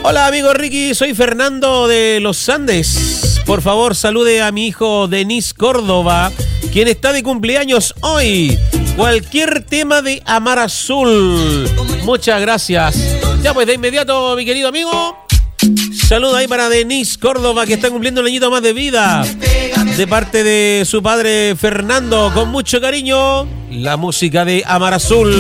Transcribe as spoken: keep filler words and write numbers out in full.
Hola amigo Ricky, soy Fernando de los Andes. Por favor, salude a mi hijo Denis Córdoba, quien está de cumpleaños hoy. Cualquier tema de Amar Azul. Muchas gracias. Ya pues, de inmediato, mi querido amigo, saludo ahí para Denis Córdoba, que está cumpliendo un añito más de vida. De parte de su padre Fernando, con mucho cariño, la música de Amar Azul.